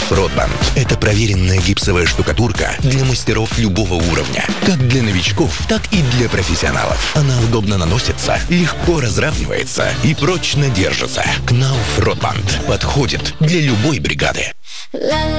Knauf Rotband – это проверенная гипсовая штукатурка для мастеров любого уровня. Как для новичков, так и для профессионалов. Она удобно наносится, легко разравнивается и прочно держится. Knauf Rotband подходит для любой бригады.